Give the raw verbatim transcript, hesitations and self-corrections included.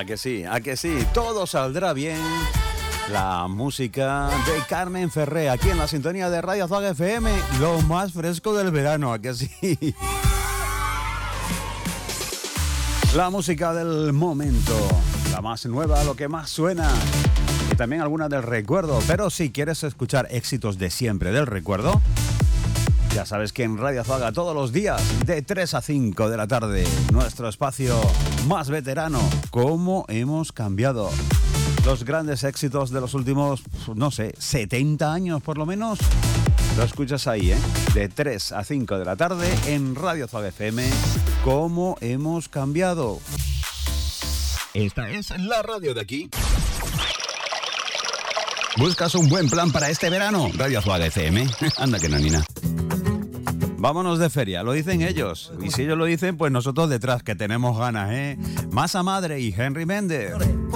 que sí, a que sí, todo saldrá bien. La música de Carmen Ferré, aquí en la sintonía de Radio Azúcar F M, lo más fresco del verano, a que sí. La música del momento, la más nueva, lo que más suena. Y también alguna del recuerdo. Pero si quieres escuchar éxitos de siempre del recuerdo, ya sabes que en Radio Azuaga todos los días de tres a cinco de la tarde, nuestro espacio más veterano, ¿cómo hemos cambiado? Los grandes éxitos de los últimos, no sé, setenta años por lo menos. Lo escuchas ahí, ¿eh? De tres a cinco de la tarde en Radio Azuaga F M, ¿cómo hemos cambiado? Esta es la radio de aquí. ¿Buscas un buen plan para este verano? Radio Azuaga F M. Anda que no, Nina. Vámonos de feria, lo dicen ellos. Y si ellos lo dicen, pues nosotros detrás, que tenemos ganas, ¿eh? Masa Madre y Henry Méndez.